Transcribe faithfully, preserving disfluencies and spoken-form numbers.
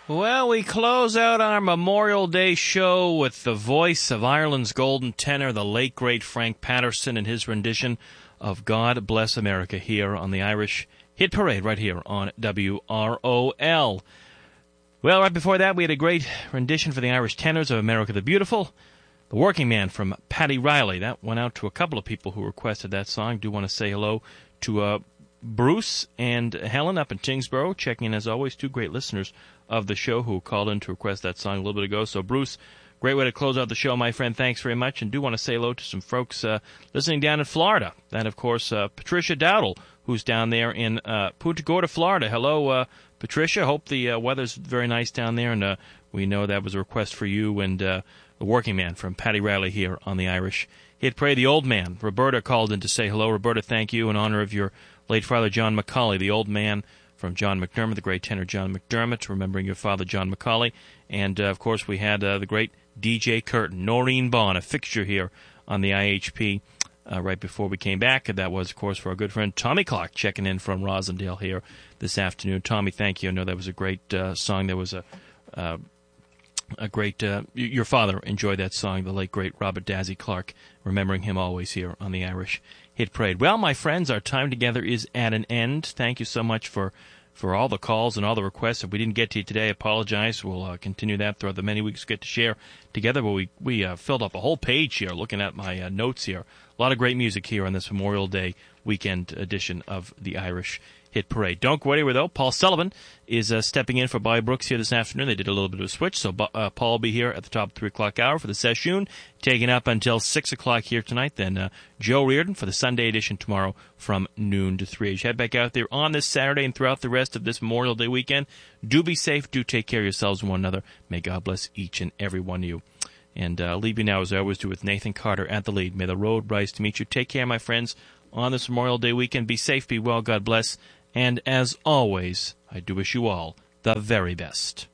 Well, we close out our Memorial Day show with the voice of Ireland's golden tenor, the late, great Frank Patterson, and his rendition of God Bless America here on the Irish Hit Parade right here on W R O L. Well, right before that, we had a great rendition for the Irish tenors of America the Beautiful, The Working Man from Paddy Riley. That went out to a couple of people who requested that song. Do want to say hello to uh, Bruce and Helen up in Tingsboro, checking in as always, two great listeners of the show who called in to request that song a little bit ago. So, Bruce, great way to close out the show, my friend. Thanks very much. And do want to say hello to some folks uh, listening down in Florida. And, of course, uh, Patricia Dowdle, who's down there in uh, Punta Gorda, Florida. Hello, uh, Patricia. Hope the uh, weather's very nice down there. And uh, we know that was a request for you and uh, the Working Man from Paddy Riley here on the Irish Hit Parade. The Old Man, Roberta, called in to say hello. Roberta, thank you in honor of your late father, John McCauley, the old man from John McDermott, the great tenor John McDermott, remembering your father, John McCauley. And, uh, of course, we had uh, the great D J Curtin, Noreen Bond, a fixture here on the I H P uh, right before we came back. And that was, of course, for our good friend Tommy Clark, checking in from Rosendale here this afternoon. Tommy, thank you. I know that was a great uh, song. There was a uh, a great, uh, your father enjoyed that song, the late, great Robert Dazzy Clark, remembering him always here on the Irish Hit Parade. Well, my friends, our time together is at an end. Thank you so much for, for all the calls and all the requests. If we didn't get to you today, I apologize. We'll uh, continue that throughout the many weeks we get to share together. But we, we uh, filled up a whole page here looking at my uh, notes here. A lot of great music here on this Memorial Day weekend edition of the Irish Hit Parade. Don't go anywhere, though. Paul Sullivan is uh, stepping in for Bobby Brooks here this afternoon. They did a little bit of a switch, so uh, Paul will be here at the top of the three o'clock hour for the session, taking up until six o'clock here tonight. Then uh, Joe Reardon for the Sunday edition tomorrow from noon to three. As you head back out there on this Saturday and throughout the rest of this Memorial Day weekend, do be safe. Do take care of yourselves and one another. May God bless each and every one of you. And uh, leave you now, as I always do, with Nathan Carter at the lead. May the road rise to meet you. Take care, my friends, on this Memorial Day weekend. Be safe, be well, God bless. And as always, I do wish you all the very best.